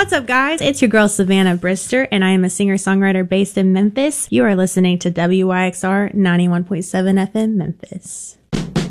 What's up, guys? It's your girl, Savannah Brister, and I am a singer-songwriter based in Memphis. You are listening to WYXR 91.7 FM Memphis.